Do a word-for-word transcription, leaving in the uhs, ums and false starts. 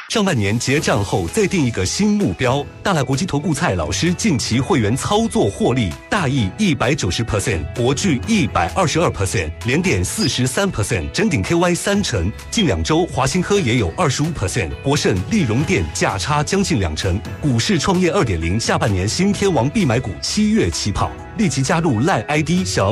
上半年结账后再定一个新目标。大来国际投顾蔡老师近期会员操作获利，大益一百九十 percent， 国巨一百二十二 percent， 联电四十三 percent， 臻鼎 K Y 三成。近两周华新科也有二十五 percent， 国盛、立荣电价差将近两成。股市创业二点零下半年新天王必买股七月起跑，立即加入赖 I D 小